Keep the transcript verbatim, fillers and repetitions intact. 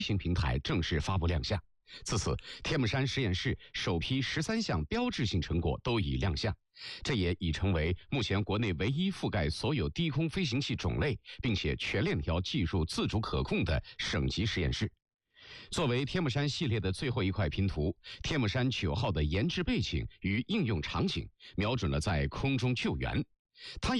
型平台正式发布亮相。自此，天目山实验室首批十三项标志性成果都已亮相，这也已成为目前国内唯一覆盖所有低空飞行器种类，并且全链条技术自主可控的省级实验室。作为天目山系列的最后一块拼图，天目山九号的研制背景与应用场景，瞄准了在空中救援。它